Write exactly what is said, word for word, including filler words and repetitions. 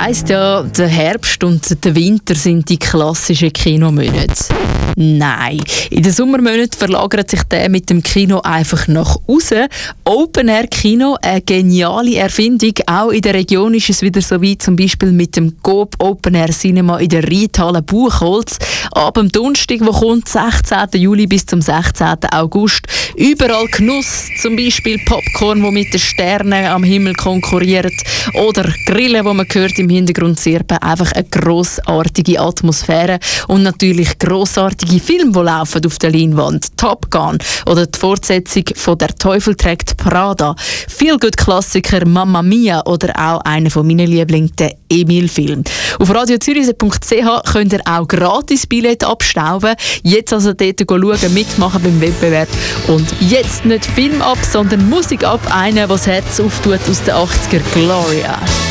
heisst ja, der Herbst und der Winter sind die klassischen Kinomonate. Nein, in den Sommermonaten verlagert sich der mit dem Kino einfach nach außen. Open-Air-Kino, eine geniale Erfindung. Auch in der Region ist es wieder so weit, zum Beispiel mit dem Coop Open-Air-Cinema in der Reithalle Buchholz. Ab dem Donnerstag, wo kommt, sechzehnten Juli bis zum sechzehnten August. Überall Genuss, zum Beispiel Popcorn, wo mit den Sternen am Himmel konkurriert. Oder Grillen, wo man hört im Hintergrund zirpen. Einfach eine grossartige Atmosphäre. Und natürlich grossartige Filme, die laufen auf der Leinwand. Top Gun oder die Fortsetzung von «Der Teufel trägt Prada». Feel-Good-Klassiker «Mamma Mia» oder auch einer von meinen Lieblingen, der Emil-Film. Auf radio zürich punkt c h könnt ihr auch gratis Billette abstauben. Jetzt also dort schauen, mitmachen beim Wettbewerb. Und jetzt nicht Film ab, sondern Musik ab. Einer, der das Herz auftut aus den achtziger, Gloria.